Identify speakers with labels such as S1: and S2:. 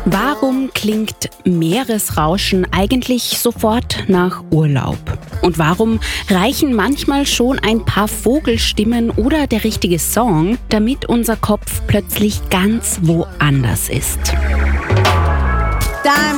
S1: Warum klingt Meeresrauschen eigentlich sofort nach Urlaub? Und warum reichen manchmal schon ein paar Vogelstimmen oder der richtige Song, damit unser Kopf plötzlich ganz woanders ist?